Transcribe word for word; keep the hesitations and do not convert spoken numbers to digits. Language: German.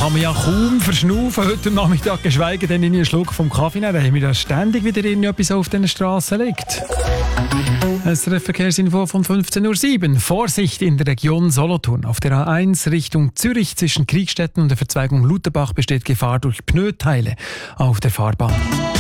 kann man ja kaum verschnaufen heute Nachmittag, geschweige denn in einen Schluck vom Kaffee nehmen. Da haben wir da ständig wieder irgendetwas auf den Straßen liegt. Es ist eine Verkehrsinfo von fünfzehn Uhr sieben. Vorsicht in der Region Solothurn. Auf der A eins Richtung Zürich zwischen Kriegstetten und der Verzweigung Lutherbach besteht Gefahr durch Pneuteile auf der Fahrbahn.